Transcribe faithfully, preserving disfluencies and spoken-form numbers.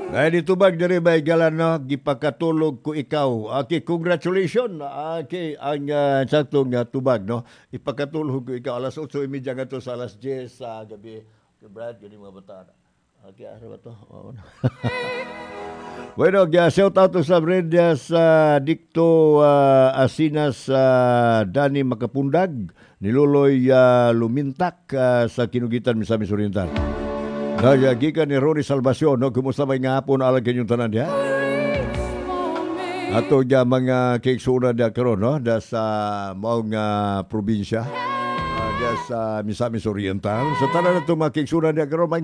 Ay ditubag diri bay galan no gipakatulog ko ikaw. Okay, congratulations. Okay, ang uh, saktong uh, tubag no. Ipakatulog ko ikaw alas otso trenta ngadto sa alas diyes sa gabi. Okay, Brad, gani mga bata. Okay, ano ba to? Oo. Bueno, ya shout out to sa Brenda sa Dicto uh, Asinas sa uh, Dani Makapundag, Niluloy uh, Lumintak uh, sa Kinugitan Misamis Oriental. Kaya gikan ni Rory Salvacion, no? Kumusta may nga hapon alang kanyang tanan diya? Ato diya mga kaiksuna diya karon, no? Da sa maong uh, probinsya. Uh, diya sa Misamis Oriental. Sa tanan na ito mga kaiksuna diya karon,